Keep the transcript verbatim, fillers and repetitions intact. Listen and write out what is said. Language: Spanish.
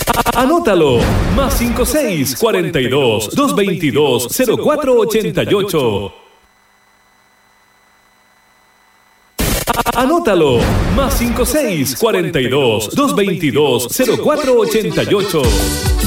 Anótalo, más cinco seis cuarenta y dos, doscientos veintidós, cero cuatro ochenta y ocho. Anótalo, más cinco seis cuarenta y dos, doscientos veintidós, cero cuatro ochenta y ocho.